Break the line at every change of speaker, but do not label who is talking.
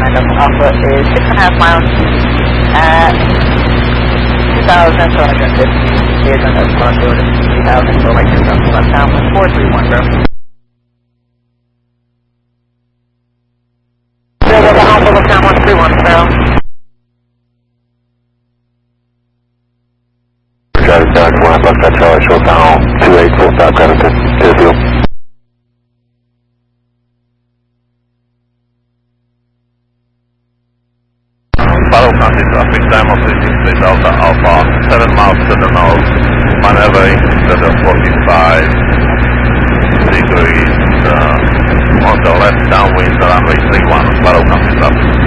random. Alpha is 6.5 miles at 2,750. Here's another crossroad at 3,000, go right to the left downwind, 431, bro. Zero to Alpha, left down 131, bro.
Drive down 1, left that Charlie, short down 284, South Carolina, to the field.
Follow country traffic, Diamond 363 Delta Alpha, 7 miles to the north, maneuvering to the 45 degrees on the left downwind, runway 31, follow country traffic.